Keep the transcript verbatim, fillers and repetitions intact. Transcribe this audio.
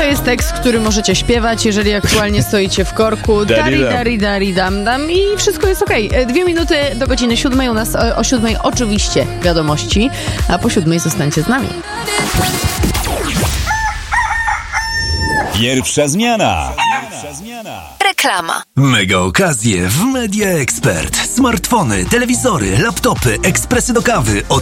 to jest tekst, który możecie śpiewać, jeżeli aktualnie stoicie w korku. Dari, dari, dari, dam, dam i wszystko jest okej. Okay. Dwie minuty do godziny siódmej. U nas o, o siódmej oczywiście wiadomości, a po siódmej zostańcie z nami. Pierwsza zmiana. Pierwsza zmiana. Reklama. Mega okazje w Media Expert. Smartfony, telewizory, laptopy, ekspresy do kawy od